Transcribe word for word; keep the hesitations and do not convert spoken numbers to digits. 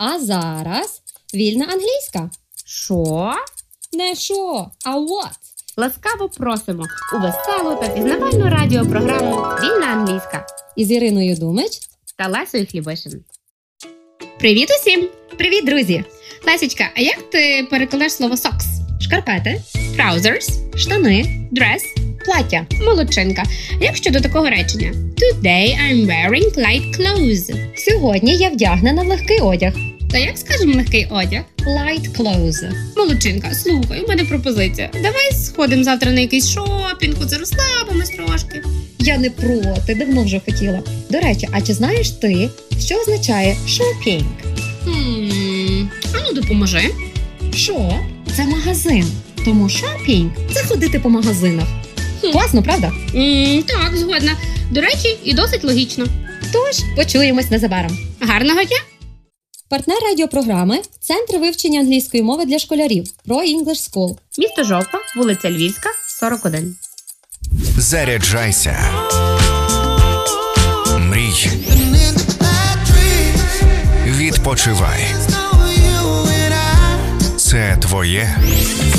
А зараз вільна англійська. Що? Не що, а what? Ласкаво просимо у веселу та пізнавальну радіопрограму «Вільна англійська» Із Іриною Думич та Лесею Хлібишин. Привіт усім! Привіт, друзі! Лесечка, а як ти перекладеш слово socks? Шкарпети, Trousers, штани, dress, плаття. молодчинка. Як щодо такого речення? Today I'm wearing light clothes. Сьогодні я вдягнена в легкий одяг. Та як скажемо легкий одяг? Light clothes. Молодчинка, слухай, у мене пропозиція. Давай сходимо завтра на якийсь шопінг, оце розслабимось трошки. Я не проти, давно вже хотіла. До речі, а чи знаєш ти, що означає shopping? Хм, а ну допоможи. Що? Це магазин. Тому shopping – це ходити по магазинах. Хм. Класно, правда? М, так, згодна. До речі, і досить логічно. Тож, почуємось незабаром. Гарного дня! Партнер радіопрограми – Центр вивчення англійської мови для школярів Pro English School. Місто Жовква, вулиця Львівська, сорок один. Заряджайся. Мрій. Відпочивай. Це твоє